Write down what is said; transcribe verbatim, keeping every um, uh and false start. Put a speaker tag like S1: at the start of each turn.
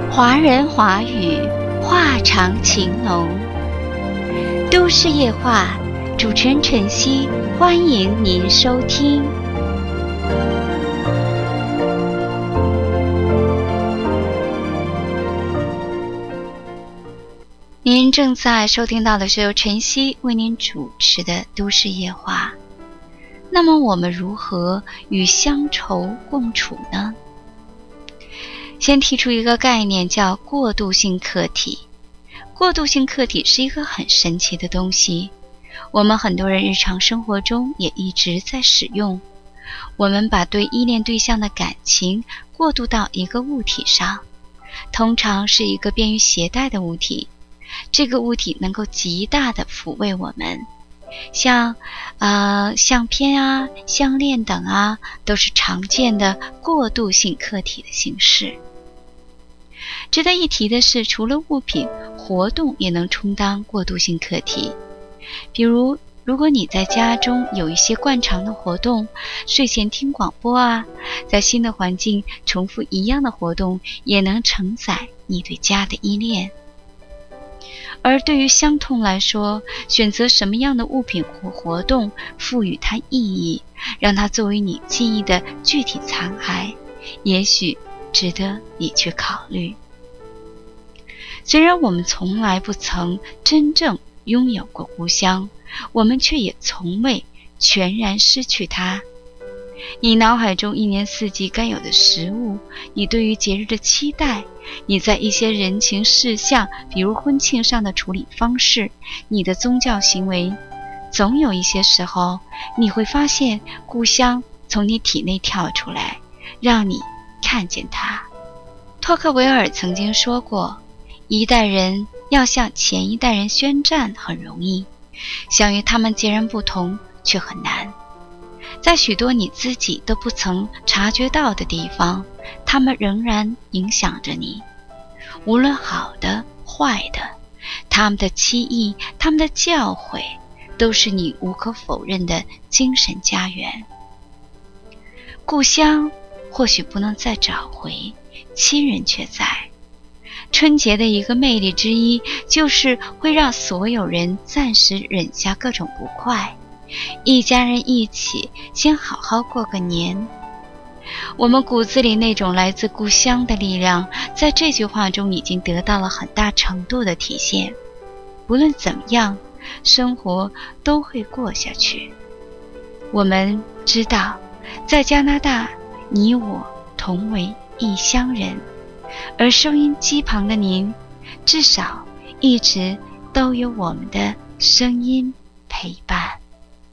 S1: 华人华语，话长情浓。都市夜话，主持人晨曦，欢迎您收听。您正在收听到的是由晨曦为您主持的都市夜话。那么我们如何与乡愁共处呢？先提出一个概念，叫过渡性客体。过渡性客体是一个很神奇的东西，我们很多人日常生活中也一直在使用。我们把对依恋对象的感情过渡到一个物体上，通常是一个便于携带的物体，这个物体能够极大地抚慰我们。像呃相片啊、项链等啊，都是常见的过渡性客体的形式。值得一提的是，除了物品，活动也能充当过渡性客体。比如，如果你在家中有一些惯常的活动，睡前听广播啊，在新的环境重复一样的活动，也能承载你对家的依恋。而对于伤痛来说，选择什么样的物品或活动，赋予它意义，让它作为你记忆的具体残骸，也许值得你去考虑。虽然我们从来不曾真正拥有过故乡，我们却也从未全然失去它。你脑海中一年四季该有的食物，你对于节日的期待，你在一些人情事项，比如婚庆上的处理方式，你的宗教行为，总有一些时候，你会发现故乡从你体内跳出来，让你看见它。托克维尔曾经说过，一代人要向前一代人宣战很容易，想与他们截然不同却很难。在许多你自己都不曾察觉到的地方，他们仍然影响着你，无论好的坏的，他们的期意，他们的教诲，都是你无可否认的精神家园。故乡或许不能再找回，亲人却在。春节的一个魅力之一，就是会让所有人暂时忍下各种不快，一家人一起先好好过个年。我们骨子里那种来自故乡的力量，在这句话中已经得到了很大程度的体现。无论怎么样，生活都会过下去。我们知道，在加拿大，你我同为异乡人，而收音机旁的您，至少一直都有我们的声音陪伴。